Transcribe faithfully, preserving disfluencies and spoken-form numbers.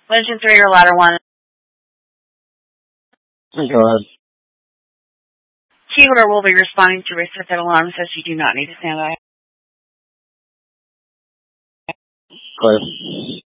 Engine three or ladder one. Go ahead. Keeler will be responding to reset that alarm, says you do not need to stand by. Go ahead.